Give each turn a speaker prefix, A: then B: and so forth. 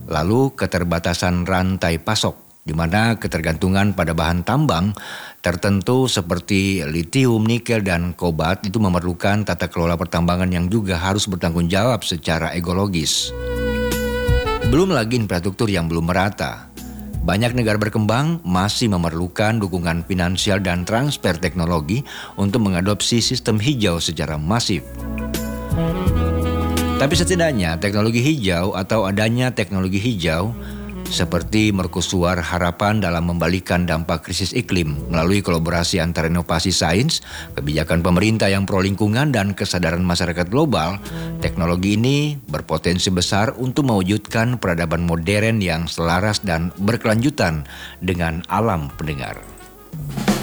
A: Lalu keterbatasan rantai pasok, di mana ketergantungan pada bahan tambang tertentu seperti litium, nikel, dan kobalt itu memerlukan tata kelola pertambangan yang juga harus bertanggung jawab secara ekologis. Belum lagi infrastruktur yang belum merata. Banyak negara berkembang masih memerlukan dukungan finansial dan transfer teknologi untuk mengadopsi sistem hijau secara masif. Tapi setidaknya teknologi hijau atau adanya teknologi hijau seperti mercusuar harapan dalam membalikan dampak krisis iklim melalui kolaborasi antara inovasi sains, kebijakan pemerintah yang pro lingkungan dan kesadaran masyarakat global. Teknologi ini berpotensi besar untuk mewujudkan peradaban modern yang selaras dan berkelanjutan dengan alam pendengar.